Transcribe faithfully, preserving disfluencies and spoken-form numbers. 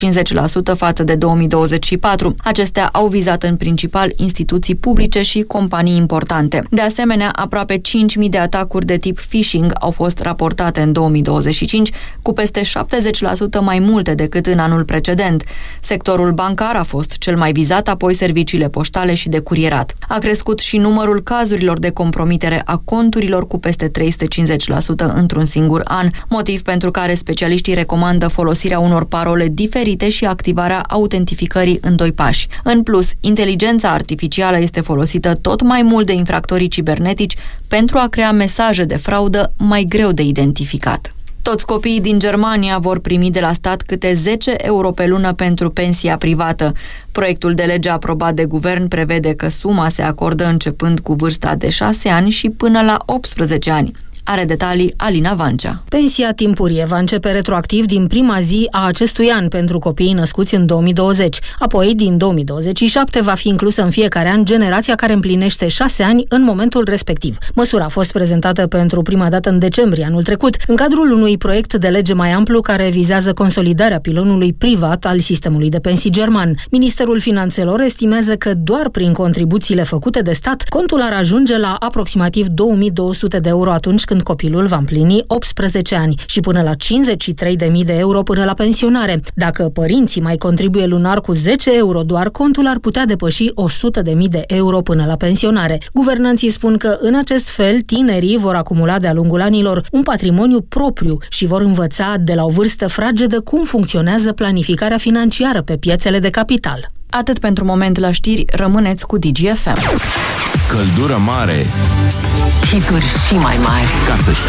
cincizeci la sută față de două mii douăzeci și patru. Acestea au vizat în principal instituții publice și companii importante. De asemenea, aproape cinci mii de atacuri de tip phishing au fost raportate în două mii douăzeci și cinci, cu peste șaptezeci la sută mai multe decât în anul precedent. Sectorul bancar a fost cel mai vizat, apoi serviciile poștale și de curierat. A crescut și numărul cazurilor de compromitere a conturilor cu peste trei sute cincizeci la sută într-un singur an, motiv pentru care specialiștii recomandă folosirea unor parole diferite și activarea autentificării în doi pași. În plus, inteligența artificială este folosită tot mai mult de infractorii cibernetici pentru a crea mesaje de fraudă mai greu de identificat. Toți copiii din Germania vor primi de la stat câte zece euro pe lună pentru pensia privată. Proiectul de lege aprobat de guvern prevede că suma se acordă începând cu vârsta de șase ani și până la optsprezece ani. Are detalii Alina Vancea. Pensia timpurie va începe retroactiv din prima zi a acestui an pentru copiii născuți în două mii douăzeci. Apoi, din două mii douăzeci și șapte, va fi inclusă în fiecare an generația care împlinește șase ani în momentul respectiv. Măsura a fost prezentată pentru prima dată în decembrie anul trecut, în cadrul unui proiect de lege mai amplu care vizează consolidarea pilonului privat al sistemului de pensii german. Ministerul Finanțelor estimează că doar prin contribuțiile făcute de stat, contul ar ajunge la aproximativ două mii două sute de euro atunci când copilul va împlini optsprezece ani și până la cincizeci și trei de mii de euro până la pensionare. Dacă părinții mai contribuie lunar cu zece euro doar, contul ar putea depăși o sută de mii de euro până la pensionare. Guvernanții spun că în acest fel tinerii vor acumula de-a lungul anilor un patrimoniu propriu și vor învăța de la o vârstă fragedă cum funcționează planificarea financiară pe piețele de capital. Atât pentru moment la știri, rămâneți cu Digi F M. Căldură mare, hituri și mai mari. Ca să știi.